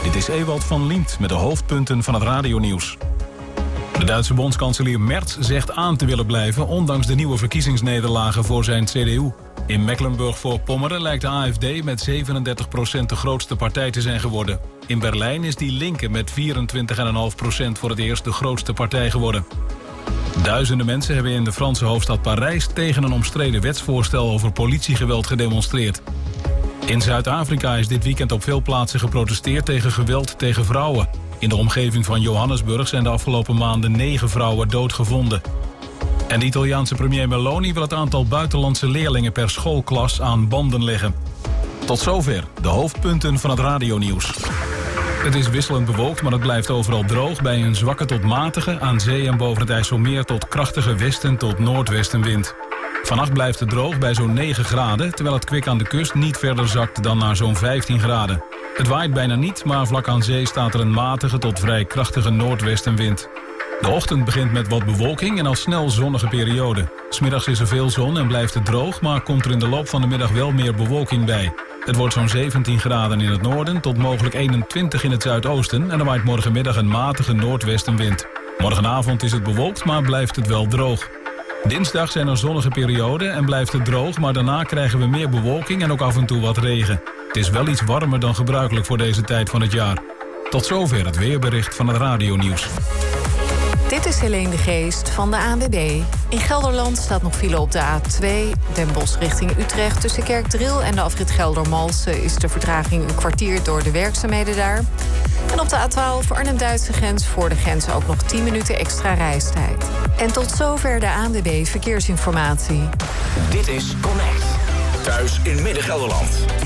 Dit is Ewald van Liemt met de hoofdpunten van het radionieuws. De Duitse bondskanselier Merz zegt aan te willen blijven, ondanks de nieuwe verkiezingsnederlagen voor zijn CDU. In Mecklenburg-Vorpommern lijkt de AfD met 37% de grootste partij te zijn geworden. In Berlijn is die Linke met 24,5% voor het eerst de grootste partij geworden. Duizenden mensen hebben in de Franse hoofdstad Parijs tegen een omstreden wetsvoorstel over politiegeweld gedemonstreerd. In Zuid-Afrika is dit weekend op veel plaatsen geprotesteerd tegen geweld tegen vrouwen. In de omgeving van Johannesburg zijn de afgelopen maanden 9 vrouwen doodgevonden. En de Italiaanse premier Meloni wil het aantal buitenlandse leerlingen per schoolklas aan banden leggen. Tot zover de hoofdpunten van het radionieuws. Het is wisselend bewolkt, maar het blijft overal droog bij een zwakke tot matige, aan zee en boven het IJsselmeer tot krachtige westen tot noordwestenwind. Vannacht blijft het droog bij zo'n 9 graden, terwijl het kwik aan de kust niet verder zakt dan naar zo'n 15 graden. Het waait bijna niet, maar vlak aan zee staat er een matige tot vrij krachtige noordwestenwind. De ochtend begint met wat bewolking en al snel zonnige periode. 's Middags is er veel zon en blijft het droog, maar komt er in de loop van de middag wel meer bewolking bij. Het wordt zo'n 17 graden in het noorden tot mogelijk 21 in het zuidoosten en er waait morgenmiddag een matige noordwestenwind. Morgenavond is het bewolkt, maar blijft het wel droog. Dinsdag zijn er zonnige perioden en blijft het droog, maar daarna krijgen we meer bewolking en ook af en toe wat regen. Het is wel iets warmer dan gebruikelijk voor deze tijd van het jaar. Tot zover het weerbericht van het radionieuws. Dit is Helene de Geest van de ANWB. In Gelderland staat nog file op de A2. Den Bosch richting Utrecht. Tussen Kerkdriel en de afrit Geldermalsen is de vertraging een kwartier door de werkzaamheden daar. En op de A12 Arnhem-Duitse grens voor de grens ook nog 10 minuten extra reistijd. En tot zover de ANWB Verkeersinformatie. Dit is Connect. Thuis in Midden-Gelderland.